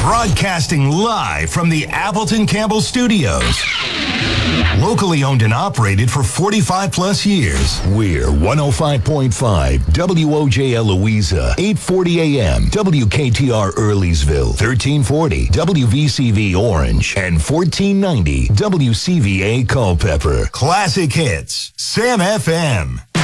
Broadcasting live from the Appleton Campbell Studios. Locally owned and operated for 45 plus years. We're 105.5 WOJL Louisa, 840 AM, WKTR Earleysville, 1340 WVCV Orange, and 1490 WCVA Culpeper. Classic hits, Sam FM.